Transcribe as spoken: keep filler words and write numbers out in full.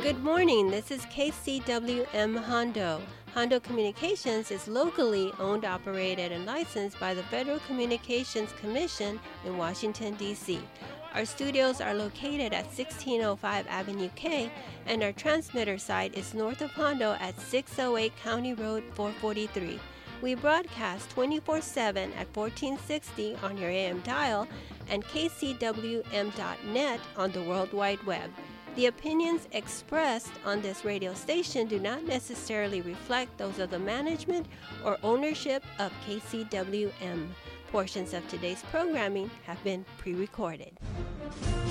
Good morning. This is K C W M Hondo. Hondo Communications is locally owned, operated, and licensed by the Federal Communications Commission in Washington, D C Our studios are located at sixteen oh five Avenue K, and our transmitter site is north of Hondo at six oh eight County Road four forty-three. We broadcast twenty-four seven at fourteen sixty on your A M dial and K C W M dot net on the World Wide Web. The opinions expressed on this radio station do not necessarily reflect those of the management or ownership of K C W M. Portions of today's programming have been pre-recorded.